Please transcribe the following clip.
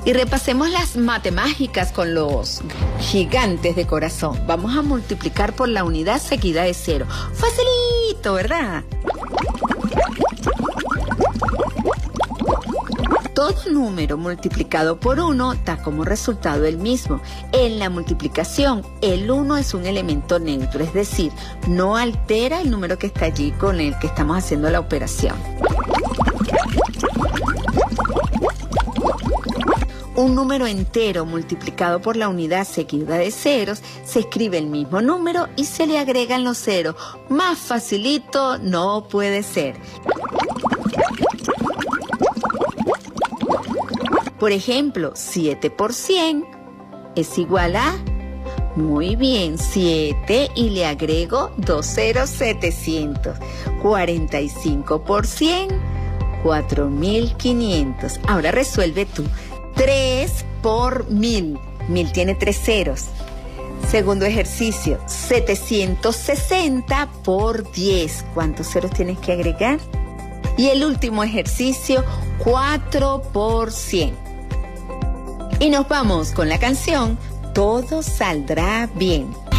Y repasemos las matemáticas con los gigantes de corazón. Vamos a multiplicar por la unidad seguida de 0. Facilito, ¿verdad? Todo número multiplicado por 1 da como resultado el mismo. En la multiplicación, el 1 es un elemento neutro, es decir, no altera el número que está allí con el que estamos haciendo la operación. Un número entero multiplicado por la unidad seguida de ceros, se escribe el mismo número y se le agregan los ceros. Más facilito no puede ser. Por ejemplo, 7 por 100 es igual a, muy bien, 7 y le agrego 2 ceros 700. 45 por 100, 4500. Ahora resuelve tú. 3 por 1000. 1000 tiene 3 ceros. Segundo ejercicio, 760 por 10. ¿Cuántos ceros tienes que agregar? Y el último ejercicio, 4 por 100. Y nos vamos con la canción Todo Saldrá Bien.